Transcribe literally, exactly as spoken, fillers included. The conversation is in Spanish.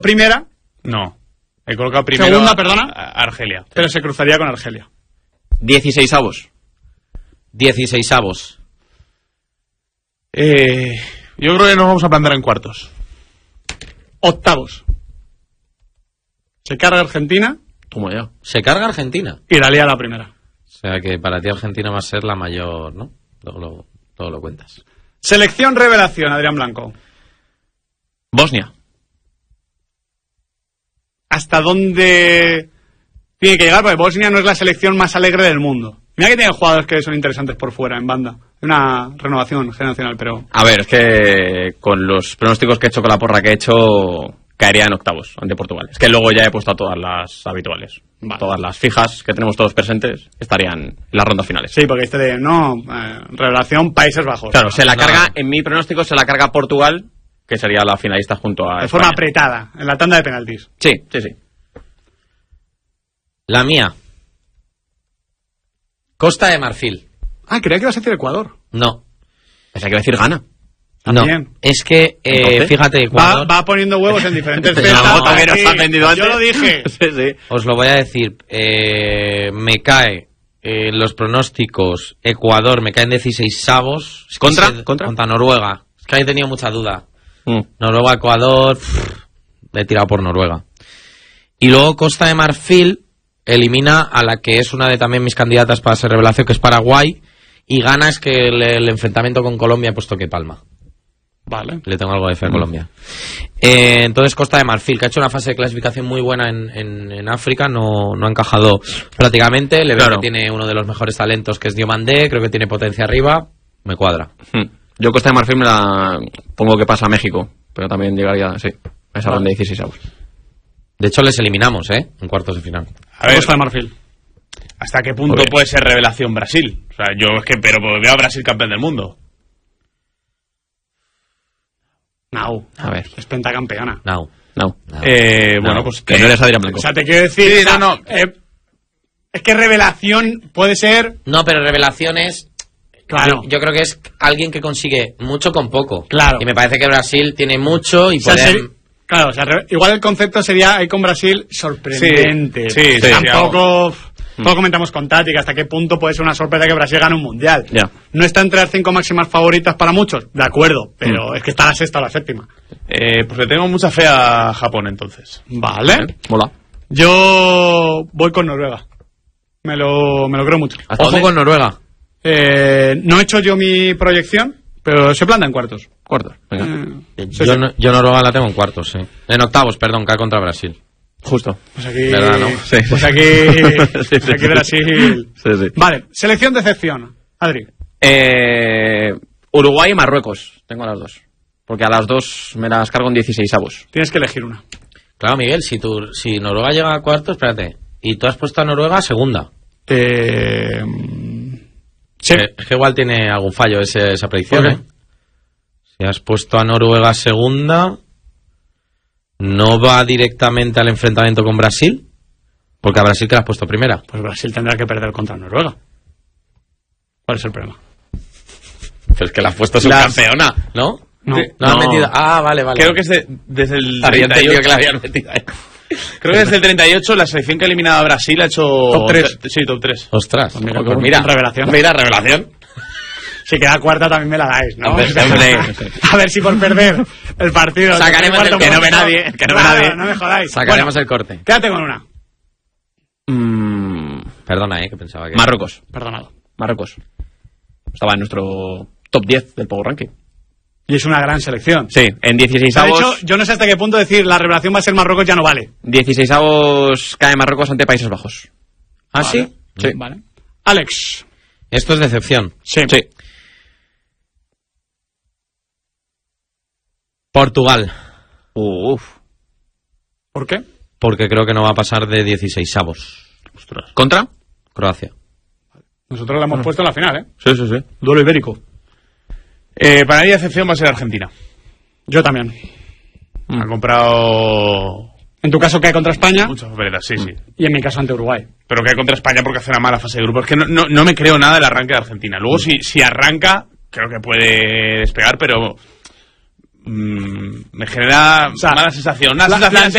Primera. No. He colocado primero. Segunda, a, perdona. A Argelia. Pero se cruzaría con Argelia. Dieciseisavos. Dieciseisavos. Eh, yo creo que nos vamos a plantar en cuartos. Octavos. Se carga Argentina. Toma ya. Se carga Argentina. Y la lía la primera. O sea que para ti Argentina va a ser la mayor, ¿no? Luego lo, luego lo cuentas. Selección revelación, Adrián Blanco. Bosnia. ¿Hasta dónde tiene que llegar? Porque Bosnia no es la selección más alegre del mundo. Mira que tiene jugadores que son interesantes por fuera, en banda. Una renovación generacional, pero... A ver, es que con los pronósticos que he hecho, con la porra que he hecho, caería en octavos ante Portugal. Es que luego ya he puesto a todas las habituales. Vale. Todas las fijas que tenemos todos presentes estarían en las rondas finales. Sí, porque este de, no, eh, revelación Países Bajos. Claro, se la no. carga, en mi pronóstico se la carga Portugal, que sería la finalista junto a De España. forma apretada, en la tanda de penaltis. Sí, sí, sí. La mía. Costa de Marfil. Ah, creía que ibas a decir Ecuador. No. Pensaba que iba a decir Ghana. También. No. Es que, eh, fíjate, Va, Ecuador... va poniendo huevos en diferentes No, cestas. no, también Aquí. nos ha vendido antes. Yo lo dije. Sí, sí. Os lo voy a decir. Eh, me cae eh, los pronósticos Ecuador, me caen dieciseisavos. Es que ¿Contra? se- ¿Contra? Contra Noruega. Es que ahí he tenido mucha duda. Mm. Noruega, Ecuador... pff, he tirado por Noruega. Y luego Costa de Marfil elimina a la que es una de también mis candidatas para ser revelación, que es Paraguay. Y gana es que el, el enfrentamiento con Colombia he puesto que palma. Vale. Le tengo algo de fe a Mm. Colombia. Eh, entonces Costa de Marfil, que ha hecho una fase de clasificación muy buena en, en, en África, no, no ha encajado prácticamente. Le veo Claro. que tiene uno de los mejores talentos, que es Diomandé, creo que tiene potencia arriba. Me cuadra. Mm. Yo Costa de Marfil me la pongo que pasa a México, pero también llegaría, sí, a esa ronda de dieciseisavos. De hecho, les eliminamos, ¿eh? En cuartos de final. A ver, Costa de Marfil. ¿hasta qué punto Joder. puede ser revelación Brasil? O sea, yo es que, pero veo a Brasil campeón del mundo. No. A ver. Es pentacampeona. No. No. no. Eh, No. bueno, pues Que no eres Adrián Blanco. O sea, te quiero decir... Sí, o sea, no, no. eh, es que revelación puede ser... No, pero revelaciones... Claro. Yo, yo creo que es alguien que consigue mucho con poco. Claro. Y me parece que Brasil tiene mucho y O sea, puede... ser- claro, o sea, re- igual el concepto sería ahí con Brasil sorprendente. Sí, sí, sí, Tampoco... Todo comentamos con Tati, que hasta qué punto puede ser una sorpresa que Brasil gane un mundial. Ya. No está entre las cinco máximas favoritas para muchos, de acuerdo, pero es que está la sexta o la séptima. Eh, pues le tengo mucha fe a Japón entonces. Vale. ¿Eh? Mola. Yo voy con Noruega. Me lo, me lo creo mucho. ¿Hasta Ojo dónde? con Noruega. Eh, no he hecho yo mi proyección, pero se planta en cuartos. Cuartos. Venga. Eh, sí, Yo, sí. no- yo Noruega la tengo en cuartos, sí. En octavos, perdón, cae contra Brasil. Justo. Pues aquí, ¿Verdad, no? Sí, sí. pues aquí, Sí, pues sí, aquí sí. Brasil. Sí, sí. Vale, selección de excepción. Adri. Eh, Uruguay y Marruecos. Tengo las dos. Porque a las dos me las cargo en dieciseisavos. Tienes que elegir una. Claro, Miguel, si, tu, si Noruega llega a cuartos, espérate, y tú has puesto a Noruega a segunda. Eh, sí. Eh, Es que igual tiene algún fallo ese- esa predicción, ¿Por qué? ¿eh? Si has puesto a Noruega a segunda, no va directamente al enfrentamiento con Brasil, porque a Brasil que la has puesto primera. Pues Brasil tendrá que perder contra Noruega. ¿Cuál es el problema? Pero es que la has puesto Las- subcampeona, ¿no? No. Sí. No, has No. metido... Ah, vale, vale. Creo que es de- desde el Había treinta y entendido ocho. que la habían metido ahí. Creo que desde el treinta y ocho la selección que ha eliminado a Brasil ha hecho... Top tres. Sí, top tres. Ostras, Pues mira, pues pues mira, revelación. Mira, revelación. Si queda cuarta también me la dais, ¿no? Hombre, hombre. A ver si por perder el partido... Sacaremos cuarto el que no ve puesto. nadie, que no ve Claro, nadie. no me jodáis. Sacaremos Bueno, el corte. quédate con una. Mm, Perdona, eh, que pensaba que... Marruecos. Perdonado. Marruecos. Estaba en nuestro top diez del Power Ranking. Y es una gran selección. Sí, en De dieciseisavos. hecho, yo no sé hasta qué punto decir la revelación va a ser Marruecos ya no vale. dieciseisavos cae Marruecos ante Países Bajos. ¿Ah, Vale. sí? Sí. Vale. Alex. Esto es decepción. Sí. Sí. Portugal, Uf. ¿Por qué? porque creo que no va a pasar de dieciseisavos. ¿Contra? Croacia. Nosotros la hemos puesto en la final, ¿eh? Sí, sí, sí. Duelo ibérico. Eh, para mí la excepción va a ser Argentina. Yo también. Ha comprado En tu caso cae contra España muchas papeletas, sí, sí. y en mi caso ante Uruguay. Pero que hay contra España porque hace una mala fase de grupo. Es que no, no, no me creo nada del arranque de Argentina. Luego, si, si arranca, creo que puede despegar, pero mm, me genera O sea, mala sensación. Una la- sensación así